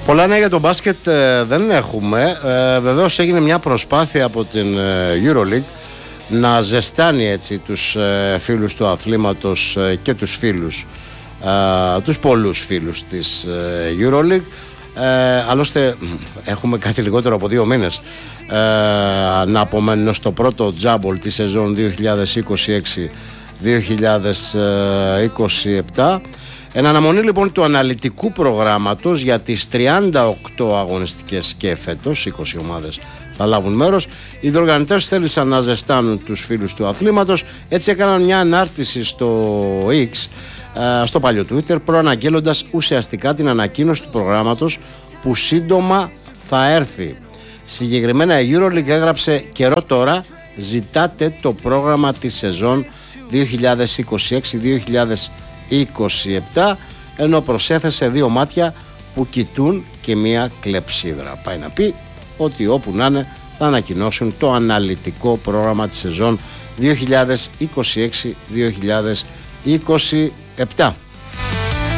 Πολλά νέα για το μπάσκετ δεν έχουμε. Βεβαίως έγινε μια προσπάθεια από την EuroLeague να ζεστάνει έτσι τους φίλους του αθλήματος και τους φίλους, τους πολλούς φίλους της EuroLeague. Άλλωστε έχουμε κάτι λιγότερο από 2 μήνες να απομένουν στο πρώτο τζάμπολ τη σεζόν 2026-2027. Εν αναμονή λοιπόν του αναλυτικού προγράμματος για τις 38 αγωνιστικές και φέτος 20 ομάδες θα λάβουν μέρος, οι διοργανωτές θέλησαν να ζεστάνουν τους φίλους του αθλήματος. Έτσι έκαναν μια ανάρτηση στο X, στο παλιό Twitter, προαναγγέλλοντας ουσιαστικά την ανακοίνωση του προγράμματος που σύντομα θα έρθει. Συγκεκριμένα η EuroLeague έγραψε «Καιρό τώρα, ζητάτε το πρόγραμμα της σεζόν 2026-2027», ενώ προσέθεσε 2 μάτια που κοιτούν και μία κλεψίδρα. Πάει να πει ότι όπου να είναι θα ανακοινώσουν το αναλυτικό πρόγραμμα της σεζόν 2026-2027.